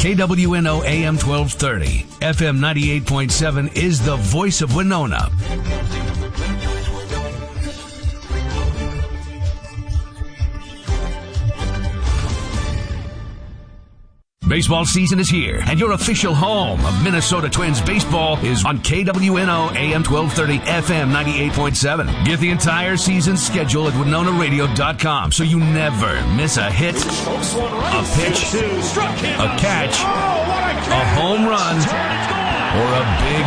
KWNO AM 1230, FM 98.7 is the voice of Winona. Baseball season is here, and your official home of Minnesota Twins baseball is on KWNO AM 1230, FM 98.7. Get the entire season schedule at WinonaRadio.com so you never miss a hit, a pitch, a catch, a home run, or a big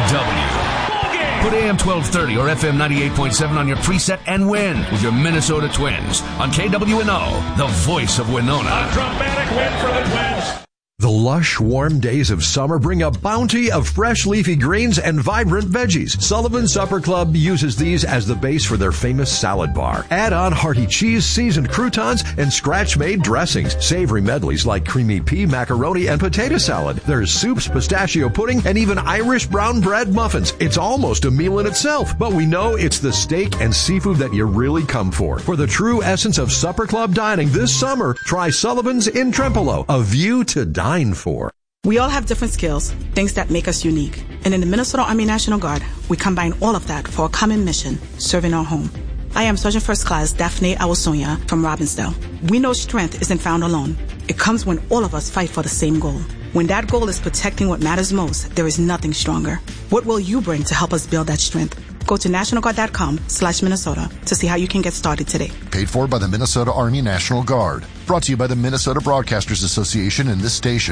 W. Put AM 1230 or FM 98.7 on your preset and win with your Minnesota Twins on KWNO, the voice of Winona. A dramatic win for the Twins. The lush, warm days of summer bring a bounty of fresh leafy greens and vibrant veggies. Sullivan Supper Club uses these as the base for their famous salad bar. Add on hearty cheese, seasoned croutons, and scratch-made dressings. Savory medleys like creamy pea, macaroni, and potato salad. There's soups, pistachio pudding, and even Irish brown bread muffins. It's almost a meal in itself, but we know it's the steak and seafood that you really come for. For the true essence of Supper Club dining this summer, try Sullivan's in Trempealeau, a view to dine for. We all have different skills, things that make us unique. And in the Minnesota Army National Guard, we combine all of that for a common mission, serving our home. I am Sergeant First Class Daphne Awosonia from Robbinsdale. We know strength isn't found alone. It comes when all of us fight for the same goal. When that goal is protecting what matters most, there is nothing stronger. What will you bring to help us build that strength? Go to nationalguard.com/Minnesota to see how you can get started today. Paid for by the Minnesota Army National Guard. Brought to you by the Minnesota Broadcasters Association and this station.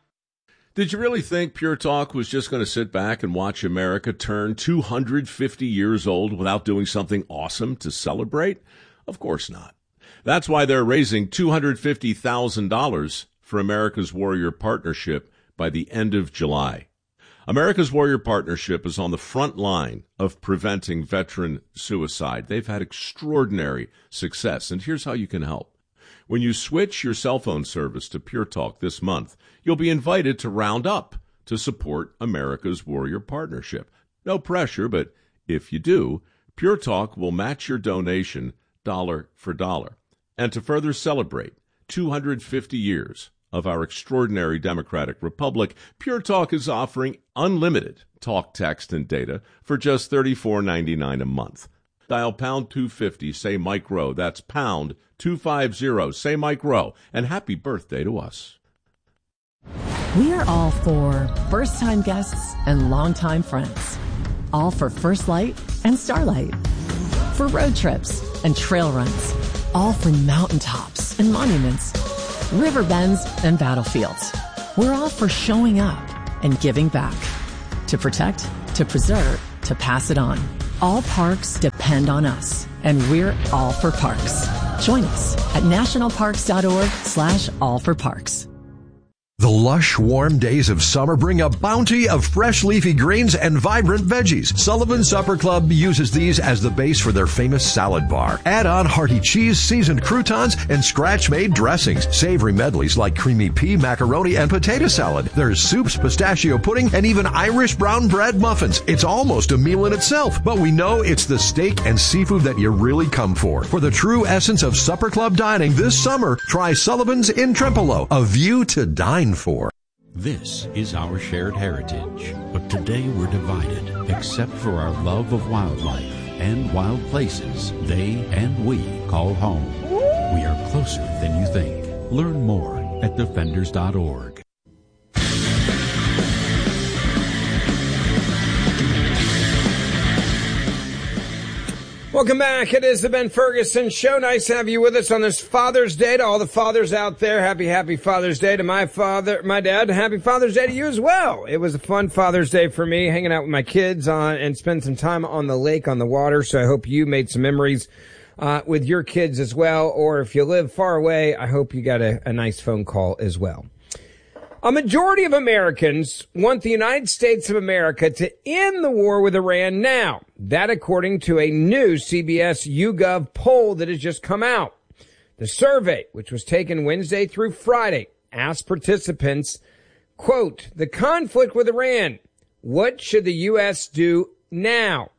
Did you really think Pure Talk was just going to sit back and watch America turn 250 years old without doing something awesome to celebrate? Of course not. That's why they're raising $250,000 for America's Warrior Partnership by the end of July. America's Warrior Partnership is on the front line of preventing veteran suicide. They've had extraordinary success, and here's how you can help. When you switch your cell phone service to Pure Talk this month, you'll be invited to round up to support America's Warrior Partnership. No pressure, but if you do, Pure Talk will match your donation dollar for dollar. And to further celebrate 250 years of our extraordinary democratic republic, Pure Talk is offering unlimited talk, text, and data for just $34.99 a month. Dial pound 250, say Mike Rowe. That's pound 250, say Mike Rowe. And happy birthday to us. We are all for first-time guests and longtime friends. All for First Light and Starlight. For road trips and trail runs. All for mountaintops and monuments. River bends and battlefields. We're all for showing up and giving back. To protect, to preserve, to pass it on. All parks depend on us, and we're all for parks. Join us at nationalparks.org/allforparks. The lush, warm days of summer bring a bounty of fresh leafy greens and vibrant veggies. Sullivan Supper Club uses these as the base for their famous salad bar. Add on hearty cheese, seasoned croutons, and scratch-made dressings. Savory medleys like creamy pea, macaroni, and potato salad. There's soups, pistachio pudding, and even Irish brown bread muffins. It's almost a meal in itself, but we know it's the steak and seafood that you really come for. For the true essence of Supper Club dining this summer, try Sullivan's in Trempealeau, a view to dine for. This is our shared heritage, but today we're divided, except for our love of wildlife and wild places they and we call home. We are closer than you think. Learn more at defenders.org. Welcome back. It is the Ben Ferguson Show. Nice to have you with us on this Father's Day. To all the fathers out there, happy Father's Day. To my father, my dad, happy Father's Day to you as well. It was a fun Father's Day for me, hanging out with my kids and spend some time on the lake, on the water. So I hope you made some memories with your kids as well. Or if you live far away, I hope you got a nice phone call as well. A majority of Americans want the United States of America to end the war with Iran now. That according to a new CBS YouGov poll that has just come out. The survey, which was taken Wednesday through Friday, asked participants, quote, the conflict with Iran, what should the U.S. do now?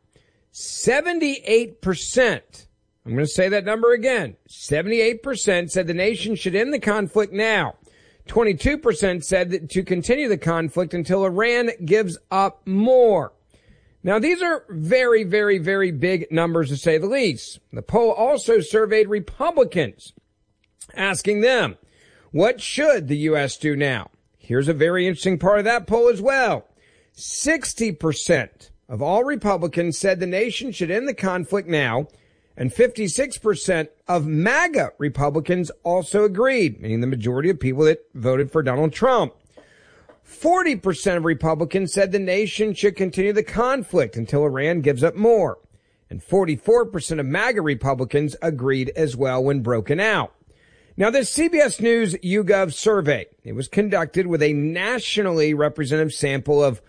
78%, I'm going to say that number again, 78% said the nation should end the conflict now. 22% said that to continue the conflict until Iran gives up more. Now, these are very, very, very big numbers to say the least. The poll also surveyed Republicans, asking them, what should the U.S. do now? Here's a very interesting part of that poll as well. 60% of all Republicans said the nation should end the conflict now, and 56% of MAGA Republicans also agreed, meaning the majority of people that voted for Donald Trump. 40% of Republicans said the nation should continue the conflict until Iran gives up more. And 44% of MAGA Republicans agreed as well when broken out. Now, this CBS News YouGov survey, it was conducted with a nationally representative sample of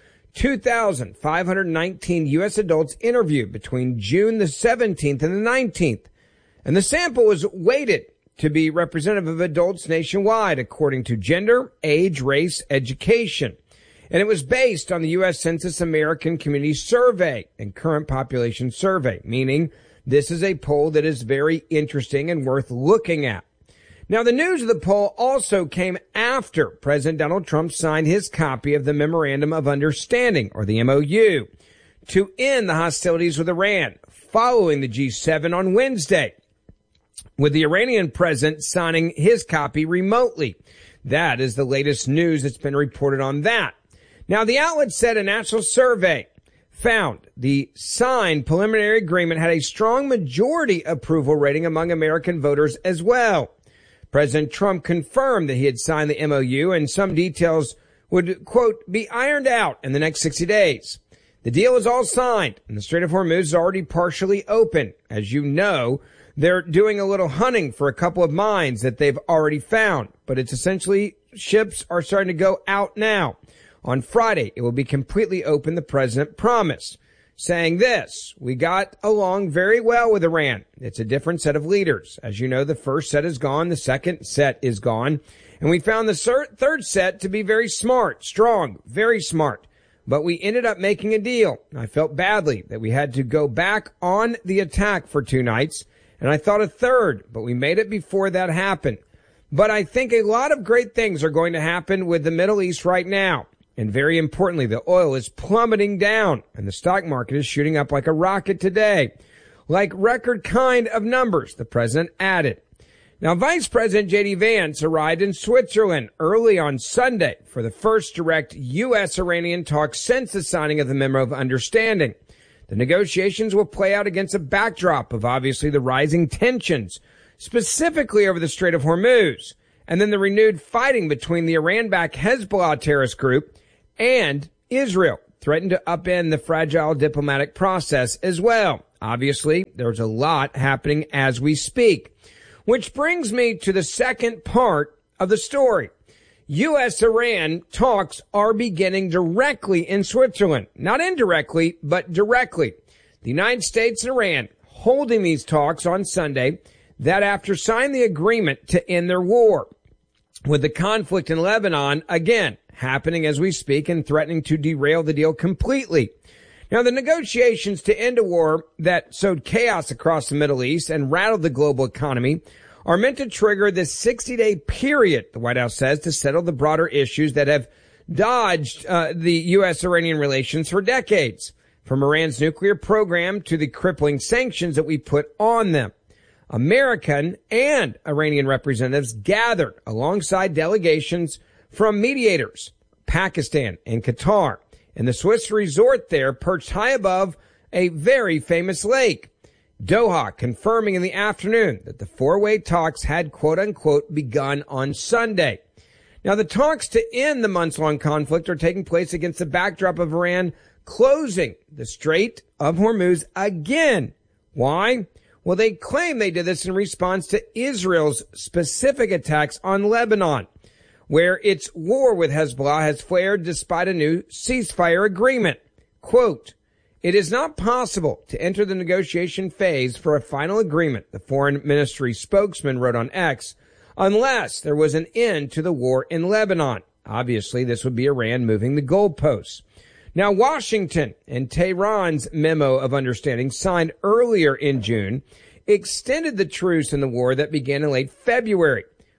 2,519 U.S. adults interviewed between June the 17th and the 19th. And the sample was weighted to be representative of adults nationwide according to gender, age, race, education. And it was based on the U.S. Census American Community Survey and Current Population Survey, meaning this is a poll that is very interesting and worth looking at. Now, the news of the poll also came after President Donald Trump signed his copy of the Memorandum of Understanding, or the MOU, to end the hostilities with Iran, following the G7 on Wednesday, with the Iranian president signing his copy remotely. That is the latest news that's been reported on that. Now, the outlet said a national survey found the signed preliminary agreement had a strong majority approval rating among American voters as well. President Trump confirmed that he had signed the MOU and some details would, quote, be ironed out in the next 60 days. The deal is all signed and the Strait of Hormuz is already partially open. As you know, they're doing a little hunting for a couple of mines that they've already found, but it's essentially ships are starting to go out now. On Friday, it will be completely open, the president promised, saying this: we got along very well with Iran. It's a different set of leaders. As you know, the first set is gone. The second set is gone. And we found the third set to be very smart, strong, very smart. But we ended up making a deal. I felt badly that we had to go back on the attack for 2 nights. And I thought a third, but we made it before that happened. But I think a lot of great things are going to happen with the Middle East right now. And very importantly, the oil is plummeting down and the stock market is shooting up like a rocket today. Like record kind of numbers, the president added. Now, Vice President J.D. Vance arrived in Switzerland early on Sunday for the first direct U.S.-Iranian talks since the signing of the Memo of Understanding. The negotiations will play out against a backdrop of obviously the rising tensions, specifically over the Strait of Hormuz, and then the renewed fighting between the Iran-backed Hezbollah terrorist group and Israel, threatened to upend the fragile diplomatic process as well. Obviously, there's a lot happening as we speak. Which brings me to the second part of the story. U.S.-Iran talks are beginning directly in Switzerland. Not indirectly, but directly. The United States and Iran holding these talks on Sunday, that after signing the agreement to end their war. With the conflict in Lebanon, again, happening as we speak and threatening to derail the deal completely. Now, the negotiations to end a war that sowed chaos across the Middle East and rattled the global economy are meant to trigger this 60-day period, the White House says, to settle the broader issues that have dodged the U.S.-Iranian relations for decades, from Iran's nuclear program to the crippling sanctions that we put on them. American and Iranian representatives gathered alongside delegations from mediators, Pakistan and Qatar, and the Swiss resort there perched high above a very famous lake. Doha confirming in the afternoon that the four-way talks had quote-unquote begun on Sunday. Now, the talks to end the months-long conflict are taking place against the backdrop of Iran closing the Strait of Hormuz again. Why? Well, they claim they did this in response to Israel's specific attacks on Lebanon, where its war with Hezbollah has flared despite a new ceasefire agreement. Quote, it is not possible to enter the negotiation phase for a final agreement, the foreign ministry spokesman wrote on X, unless there was an end to the war in Lebanon. Obviously, this would be Iran moving the goalposts. Now, Washington and Tehran's Memo of Understanding, signed earlier in June, extended the truce in the war that began in late February,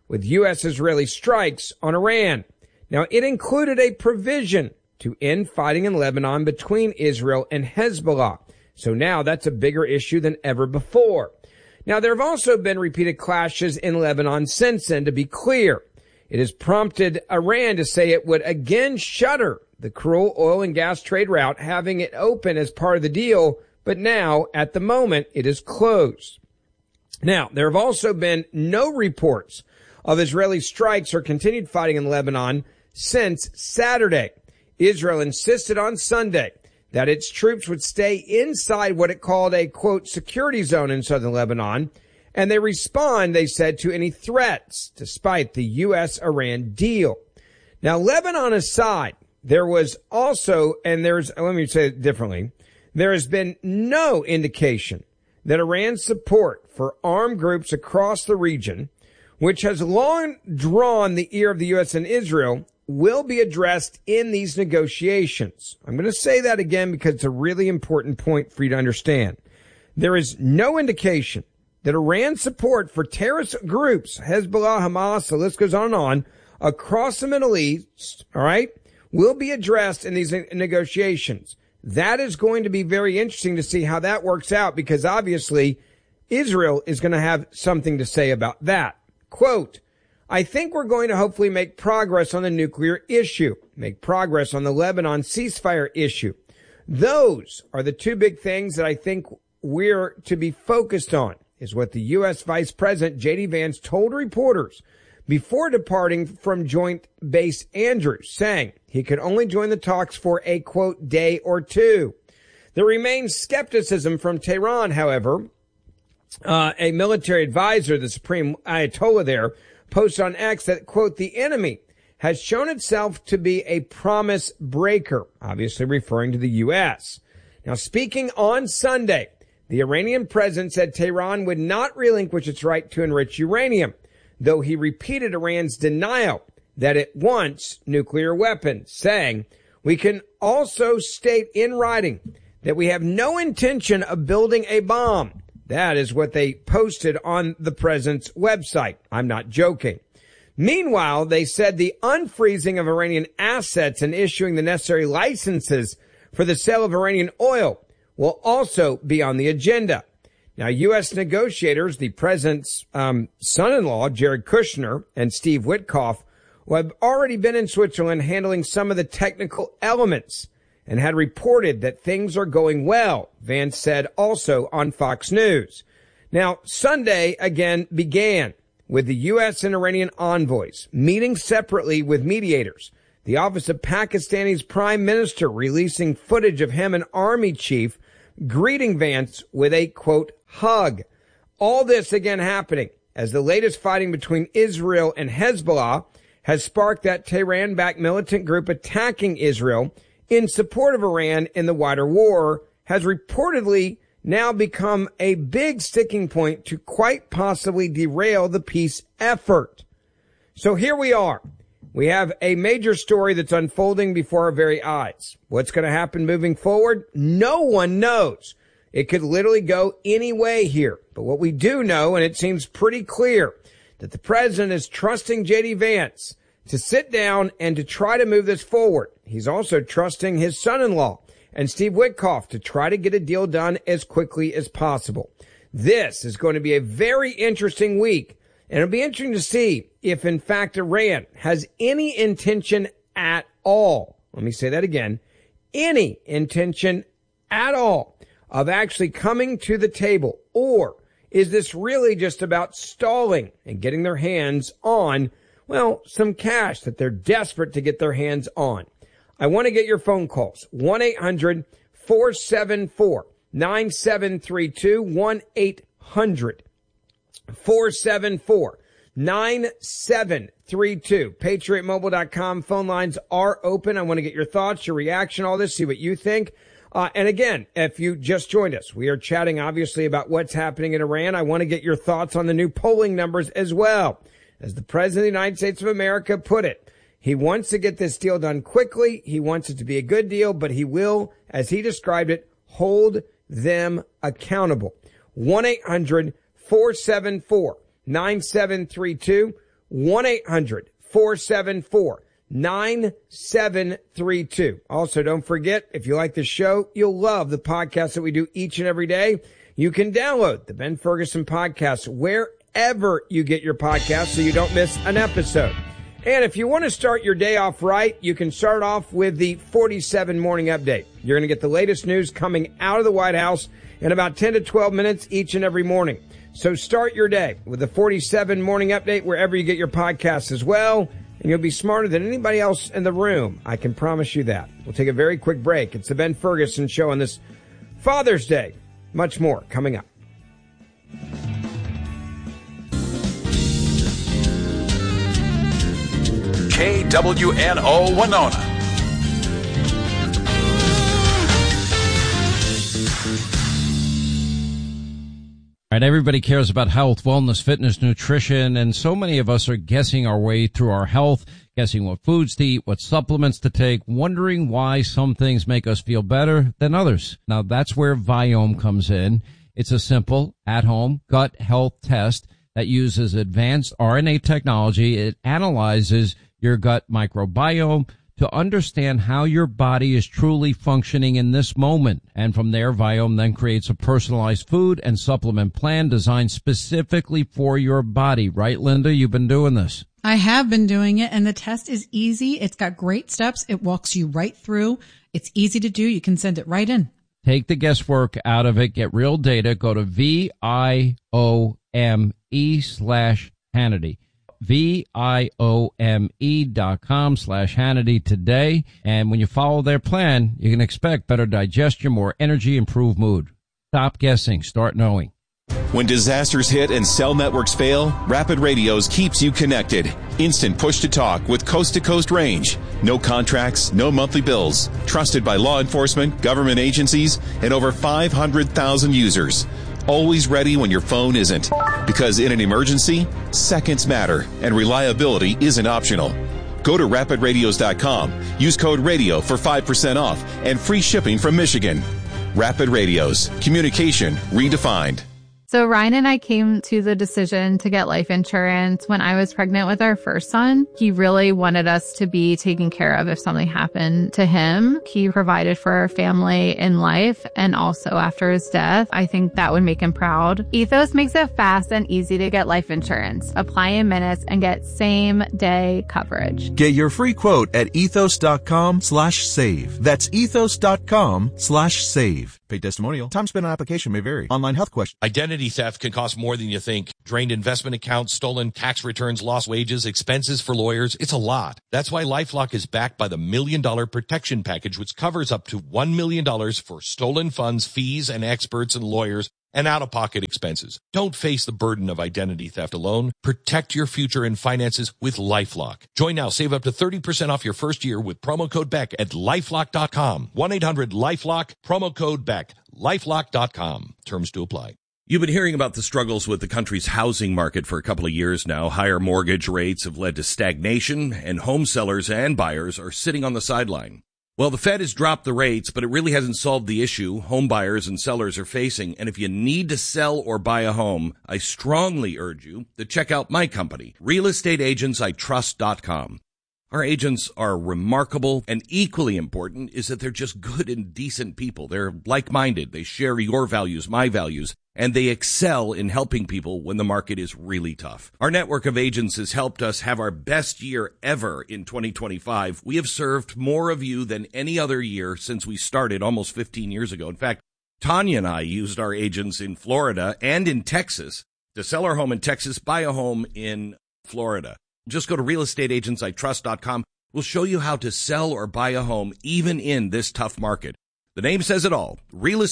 with U.S.-Israeli strikes on Iran. Now, it included a provision to end fighting in Lebanon between Israel and Hezbollah. So now that's a bigger issue than ever before. Now, there have also been repeated clashes in Lebanon since then, to be clear. It has prompted Iran to say it would again shutter the cruel oil and gas trade route, having it open as part of the deal, but now, at the moment, it is closed. Now, there have also been no reports of Israeli strikes or continued fighting in Lebanon since Saturday. Israel insisted on Sunday that its troops would stay inside what it called a, quote, security zone in southern Lebanon, and they respond, they said, to any threats, despite the U.S.-Iran deal. Now, Lebanon aside, there was also, and let me say it differently, there has been no indication that Iran's support for armed groups across the region, which has long drawn the ear of the U.S. and Israel, will be addressed in these negotiations. I'm going to say that again because it's a really important point for you to understand. There is no indication that Iran's support for terrorist groups, Hezbollah, Hamas, the list goes on and on, across the Middle East, all right, will be addressed in these negotiations. That is going to be very interesting to see how that works out, because obviously Israel is going to have something to say about that. Quote, I think we're going to hopefully make progress on the nuclear issue, make progress on the Lebanon ceasefire issue. Those are the two big things that I think we're to be focused on, is what the U.S. Vice President J.D. Vance told reporters before departing from Joint Base Andrews, saying he could only join the talks for a, quote, day or two. There remains skepticism from Tehran, however. A military advisor, the Supreme Ayatollah there, posted on X that, quote, the enemy has shown itself to be a promise breaker, obviously referring to the U.S. Now, speaking on Sunday, the Iranian president said Tehran would not relinquish its right to enrich uranium, though he repeated Iran's denial that it wants nuclear weapons, saying, we can also state in writing that we have no intention of building a bomb. That is what they posted on the president's website. I'm not joking. Meanwhile, they said the unfreezing of Iranian assets and issuing the necessary licenses for the sale of Iranian oil will also be on the agenda. Now, U.S. negotiators, the president's son-in-law, Jared Kushner, and Steve Witkoff, who have already been in Switzerland handling some of the technical elements and had reported that things are going well, Vance said also on Fox News. Now, Sunday again began with the U.S. and Iranian envoys meeting separately with mediators. The office of Pakistani's prime minister releasing footage of him, an army chief, greeting Vance with a, quote, hug. All this again happening as the latest fighting between Israel and Hezbollah has sparked that Tehran-backed militant group attacking Israel in support of Iran in the wider war, has reportedly now become a big sticking point to quite possibly derail the peace effort. So here we are. We have a major story that's unfolding before our very eyes. What's going to happen moving forward? No one knows. It could literally go any way here. But what we do know, and it seems pretty clear, that the president is trusting J.D. Vance to sit down and to try to move this forward. He's also trusting his son-in-law and Steve Witkoff to try to get a deal done as quickly as possible. This is going to be a very interesting week, and it'll be interesting to see if, in fact, Iran has any intention at all, let me say that again, any intention at all of actually coming to the table, or is this really just about stalling and getting their hands on, well, some cash that they're desperate to get their hands on? I want to get your phone calls. 1-800-474-9732. 1-800-474-9732. PatriotMobile.com. Phone lines are open. I want to get your thoughts, your reaction, all this, see what you think. And again, if you just joined us, we are chatting obviously about what's happening in Iran. I want to get your thoughts on the new polling numbers as well. As the President of the United States of America put it, he wants to get this deal done quickly. He wants it to be a good deal, but he will, as he described it, hold them accountable. 1-800-474-9732. 1-800-474-9732. Also, don't forget, if you like the show, you'll love the podcast that we do each and every day. You can download the Ben Ferguson podcast wherever you get your podcast so you don't miss an episode. And if you want to start your day off right, you can start off with the 47 Morning Update. You're going to get the latest news coming out of the White House in about 10 to 12 minutes each and every morning. So start your day with the 47 Morning Update wherever you get your podcasts as well, and you'll be smarter than anybody else in the room. I can promise you that. We'll take a very quick break. It's the Ben Ferguson Show on this Father's Day. Much more coming up. KWNO Winona. All right, everybody cares about health, wellness, fitness, nutrition, and so many of us are guessing our way through our health, guessing what foods to eat, what supplements to take, wondering why some things make us feel better than others. Now, that's where Viome comes in. It's a simple, at-home gut health test that uses advanced RNA technology. It analyzes your gut microbiome to understand how your body is truly functioning in this moment. And from there, Viome then creates a personalized food and supplement plan designed specifically for your body. Right, Linda? You've been doing this. I have been doing it, and the test is easy. It's got great steps. It walks you right through. It's easy to do. You can send it right in. Take the guesswork out of it. Get real data. Go to VIOME/Hannity. VIOME.com/Hannity today. And when you follow their plan, you can expect better digestion, more energy, improved mood. Stop guessing. Start knowing. When disasters hit and cell networks fail, Rapid Radios keeps you connected. Instant push-to-talk with coast-to-coast range. No contracts, no monthly bills. Trusted by law enforcement, government agencies, and over 500,000 users. Always ready when your phone isn't. Because in an emergency, seconds matter, and reliability isn't optional. Go to rapidradios.com. Use code RADIO for 5% off and free shipping from Michigan. Rapid Radios. Communication redefined. So Ryan and I came to the decision to get life insurance when I was pregnant with our first son. He really wanted us to be taken care of if something happened to him. He provided for our family in life and also after his death. I think that would make him proud. Ethos makes it fast and easy to get life insurance. Apply in minutes and get same day coverage. Get your free quote at ethos.com/save. That's ethos.com/save. Paid testimonial. Time spent on application may vary. Online health question. Identity theft can cost more than you think. Drained investment accounts, stolen tax returns, lost wages, expenses for lawyers. It's a lot. That's why LifeLock is backed by the $1 Million Protection Package, which covers up to $1 million for stolen funds, fees, and experts and lawyers and out-of-pocket expenses. Don't face the burden of identity theft alone. Protect your future and finances with LifeLock. Join now. Save up to 30% off your first year with promo code BECK at LifeLock.com. 1-800-LifeLock, promo code BECK. LifeLock.com. Terms to apply. You've been hearing about the struggles with the country's housing market for a couple of years now. Higher mortgage rates have led to stagnation, and home sellers and buyers are sitting on the sideline. Well, the Fed has dropped the rates, but it really hasn't solved the issue home buyers and sellers are facing. And if you need to sell or buy a home, I strongly urge you to check out my company, realestateagentsitrust.com. Our agents are remarkable, and equally important is that they're just good and decent people. They're like-minded. They share your values, my values, and they excel in helping people when the market is really tough. Our network of agents has helped us have our best year ever in 2025. We have served more of you than any other year since we started almost 15 years ago. In fact, Tanya and I used our agents in Florida and in Texas to sell our home in Texas, buy a home in Florida. Just go to realestateagentsitrust.com. We'll show you how to sell or buy a home even in this tough market. The name says it all.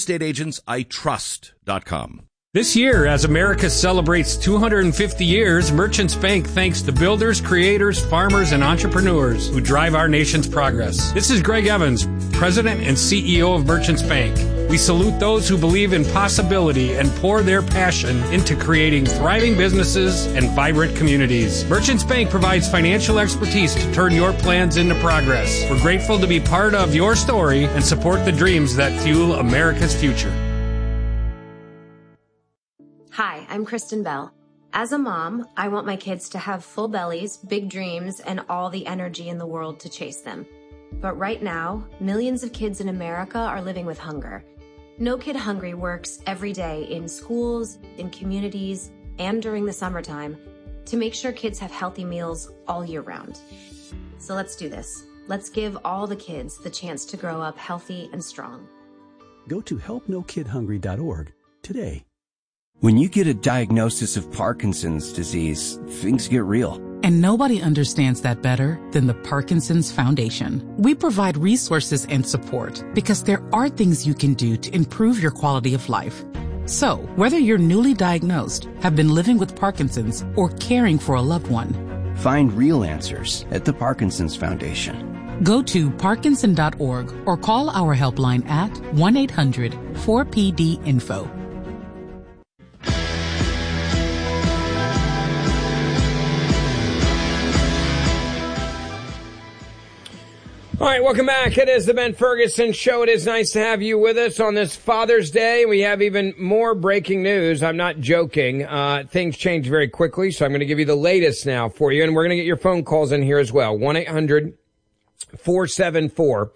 realestateagentsitrust.com. This year, as America celebrates 250 years, Merchants Bank thanks the builders, creators, farmers, and entrepreneurs who drive our nation's progress. This is Greg Evans, President and CEO of Merchants Bank. We salute those who believe in possibility and pour their passion into creating thriving businesses and vibrant communities. Merchants Bank provides financial expertise to turn your plans into progress. We're grateful to be part of your story and support the dreams that fuel America's future. Hi, I'm Kristen Bell. As a mom, I want my kids to have full bellies, big dreams, and all the energy in the world to chase them. But right now, millions of kids in America are living with hunger. No Kid Hungry works every day in schools, in communities, and during the summertime to make sure kids have healthy meals all year round. So let's do this. Let's give all the kids the chance to grow up healthy and strong. Go to helpnokidhungry.org today. When you get a diagnosis of Parkinson's disease, things get real. And nobody understands that better than the Parkinson's Foundation. We provide resources and support because there are things you can do to improve your quality of life. So, whether you're newly diagnosed, have been living with Parkinson's, or caring for a loved one, find real answers at the Parkinson's Foundation. Go to parkinson.org or call our helpline at 1-800-4PD-INFO. All right, welcome back. It is the Ben Ferguson Show. It is nice to have you with us on this Father's Day. We have even more breaking news. I'm not joking. Things change very quickly, so I'm going to give you the latest now for you, and we're going to get your phone calls in here as well. 1-800-474-9732.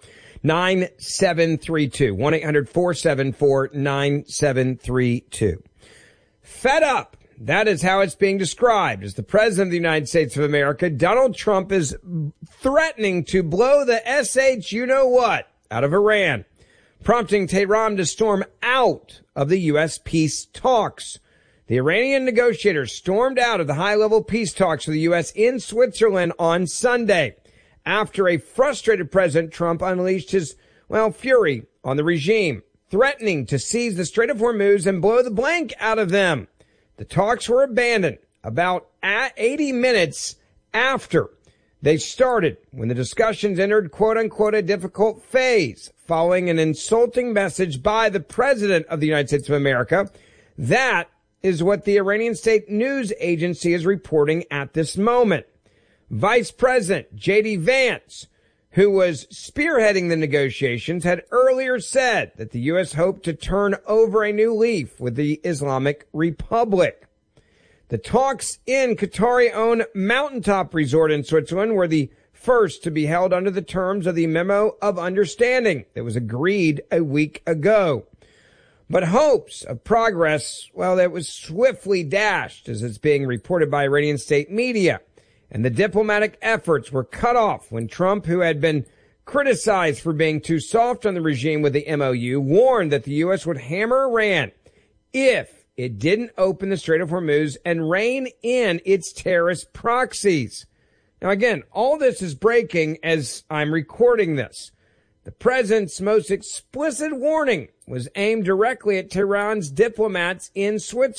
1-800-474-9732. Fed up. That is how it's being described. As the President of the United States of America, Donald Trump is threatening to blow the you-know-what out of Iran, prompting Tehran to storm out of the U.S. peace talks. The Iranian negotiators stormed out of the high-level peace talks with the U.S. in Switzerland on Sunday after a frustrated President Trump unleashed his, fury on the regime, threatening to seize the Strait of Hormuz and blow the blank out of them. The talks were abandoned about 80 minutes after they started, when the discussions entered, quote-unquote, a difficult phase, following an insulting message by the President of the United States of America. That is what the Iranian state news agency is reporting at this moment. Vice President J.D. Vance, who was spearheading the negotiations, had earlier said that the U.S. hoped to turn over a new leaf with the Islamic Republic. The talks in Qatari-owned Mountaintop Resort in Switzerland were the first to be held under the terms of the Memo of Understanding that was agreed a week ago. But hopes of progress, that was swiftly dashed, as it's being reported by Iranian state media. And the diplomatic efforts were cut off when Trump, who had been criticized for being too soft on the regime with the MOU, warned that the U.S. would hammer Iran if it didn't open the Strait of Hormuz and rein in its terrorist proxies. Now, again, all this is breaking as I'm recording this. The president's most explicit warning was aimed directly at Tehran's diplomats in Switzerland.